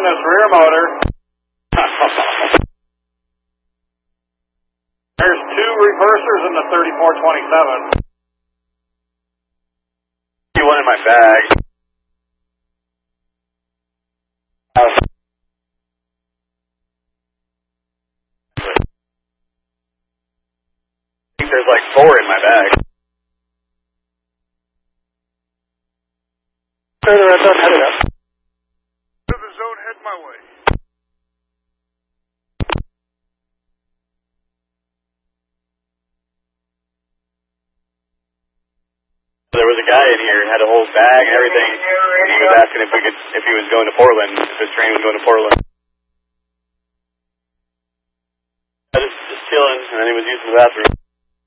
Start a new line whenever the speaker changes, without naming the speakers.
this rear motor. There's 2 reversers in the 3427. One in my bag. I think there's like 4 in my bag. Further red zone, headed up.
To the zone, head my way.
There was a guy in here, had a whole bag and everything, and he was asking if he was going to Portland, if his train was going to Portland. I just chilling, and then he was using the bathroom.